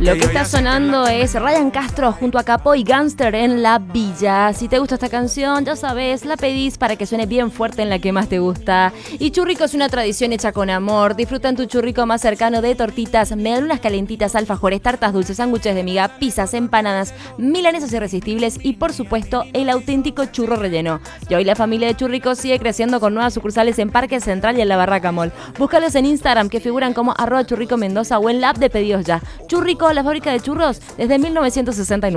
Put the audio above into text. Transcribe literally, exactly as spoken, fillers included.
Lo que está sonando es Ryan Castro junto a Capó y Gangster en La Villa. Si te gusta esta canción, ya sabes, la pedís para que suene bien fuerte en la que más te gusta. Y Churrico es una tradición hecha con amor. Disfruta en tu churrico más cercano de tortitas, medialunas calentitas, alfajores, tartas dulces, sándwiches de miga, pizzas, empanadas, milanesas irresistibles y, por supuesto, el auténtico churro relleno. Y hoy la familia de Churrico sigue creciendo con nuevas sucursales en Parque Central y en la Barraca Mall. Búscalos en Instagram, que figuran como arroba churrico Mendoza, o en la app de pedidos ya. Churrico, la fábrica de churros, desde mil novecientos sesenta y nueve.